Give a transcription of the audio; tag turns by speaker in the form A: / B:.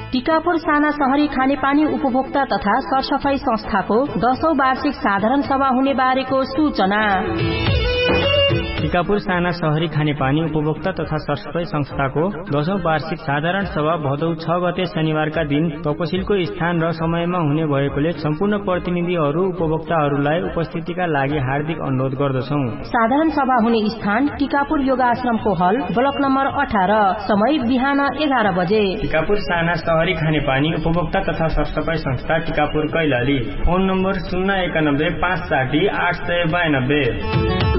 A: टिकापुर साना शहरी खानेपानी उपभोक्ता तथा सरसफाई संस्थाको 10औं वार्षिक साधारण सभा हुने बारेको सूचना।
B: टिकापुर साना शहरी खानेपानी उपभोक्ता तथा सरसफाई संस्थाको 10औं वार्षिक साधारण सभा भदौ 6 गते शनिबारका दिन तपसिलको स्थान र समयमा हुने भएकोले सम्पूर्ण प्रतिनिधिहरू उपभोक्ताहरूलाई उपस्थितिका लागि हार्दिक अनुरोध गर्दछौं।
A: साधारण सभा हुने स्थान टिकापुर योगाश्रमको हल ब्लक नम्बर 18, समय बिहान 11 बजे।
B: टिकापुर साना शहरी खानेपानी उपभोक्ता तथा सरसफाई संस्था टिकापुर कैलाली। Phone number 091 560 892।